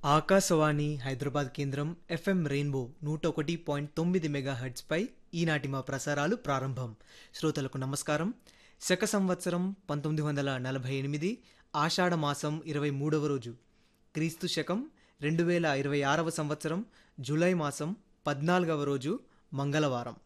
ఆకాశవాణి హైదరాబాద్ కేంద్రం FM rainbow 101.9 మెగాహెర్ట్జ్పై ఈనాటి మా ప్రసారాలు ప్రారంభం. శ్రోతలకు నమస్కారం. శక సంవత్సరం 1948 ఆషాఢ మాసం 23వ రోజు, క్రీస్తు శకం 2026వ సంవత్సరం జూలై మాసం 14వ రోజు మంగళవారం.